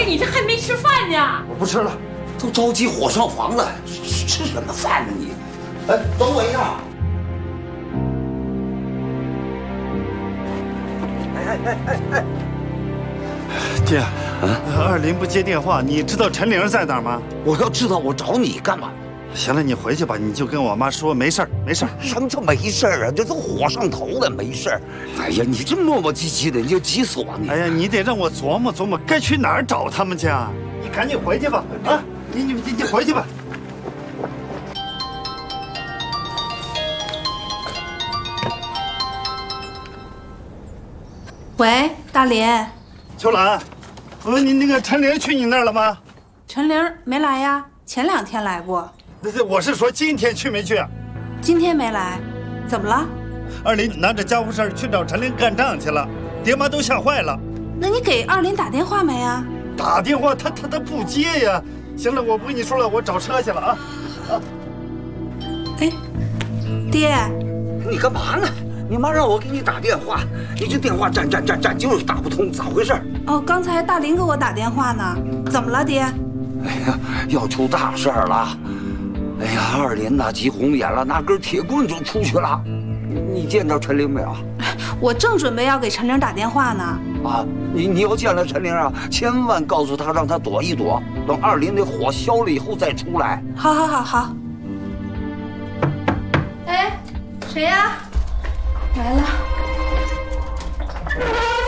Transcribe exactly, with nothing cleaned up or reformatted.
你这还没吃饭呢？ 我不吃了，都着急火上房了，吃吃什么饭呢你？哎，等我一下。哎哎哎哎哎！ 爹，啊，二林不接电话，你知道陈玲在哪儿吗？ 我要知道，我找你干嘛？ 行了，你回去吧，你就跟我妈说没事儿，没事儿。 什么叫没事儿啊？这都火上头了，没事儿。哎呀，你这磨磨唧唧的，你就急死我你！ 哎呀，你得让我琢磨琢磨，该去哪儿找他们去啊？你赶紧回去吧，啊，你你你你回去吧。 喂，大林。 秋兰，我问你那个陈玲去你那儿了吗？ 陈玲没来呀，前两天来过。 那我是说今天去没去？ 今天没来，怎么了？ 二林拿着家务事去找陈玲干仗去了，爹妈都吓坏了。 那你给二林打电话没啊？ 打电话他他他不接呀。行了，我不跟你说了，我找车去了啊啊！ 哎，爹， 你干嘛呢？你妈让我给你打电话，你这电话占占占占就是打不通，咋回事？ 哦，刚才大林给我打电话呢，怎么了，爹？ 哎呀，要出大事儿了！哎呀，二林呐急红眼了，拿根铁棍就出去了。你见着陈玲没有？ 我正准备要给陈玲打电话呢。 啊，你你要见了陈玲啊，千万告诉她让她躲一躲，等二林那火消了以后再出来。 好，好，好，好。哎，谁呀？来了。